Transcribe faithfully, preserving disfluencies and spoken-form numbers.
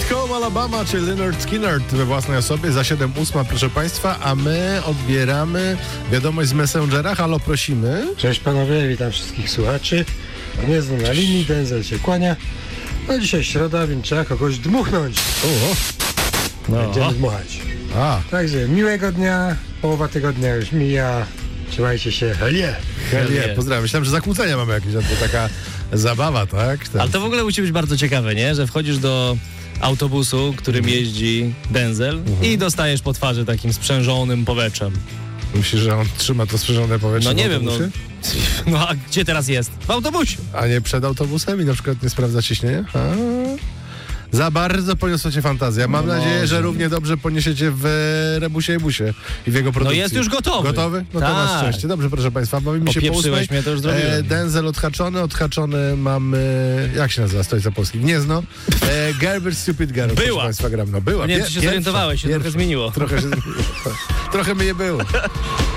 Sweet Home Alabama, czy Lynyrd Skynyrd we własnej osobie za siedem ósma, proszę Państwa, a my odbieramy wiadomość z Messengera. Halo, prosimy. Cześć panowie, witam wszystkich słuchaczy. Gniezdo na linii, Denzel się kłania. No dzisiaj środa, więc trzeba kogoś dmuchnąć. O, no. Będziemy dmuchać. A. Także miłego dnia, połowa tygodnia już mija. Trzymajcie się, helie. Helie, pozdrawiam. Myślałem, że zakłócenia mamy jakieś, a to taka zabawa, tak? Ten. Ale to w ogóle musi być bardzo ciekawe, nie? Że wchodzisz do autobusu, którym jeździ Denzel mhm. i dostajesz po twarzy takim sprzężonym powietrzem. Myślisz, że on trzyma to sprzężone powietrze? No nie wiem, no. No a gdzie teraz jest? W autobusie. A nie przed autobusem i na przykład nie sprawdza ciśnienia? A. Za bardzo poniosła się fantazja. Mam no nadzieję, może. że równie dobrze poniesiecie w Rebusie i Busie i w jego produkcji. No jest już gotowy. Gotowy? No tak. to masz szczęście. Dobrze, proszę Państwa, bawimy się po ósmej. Mnie, to już zrobiłem. E, Denzel odhaczony, odhaczony mamy... Jak się nazywa stolica Polski? Gniezno. E, Gerber Stupid Girl. Była. Proszę Państwa, gram. No była. Nie wiem, czy się zorientowałeś, się trochę zmieniło. Trochę się zmieniło. Trochę mnie nie było.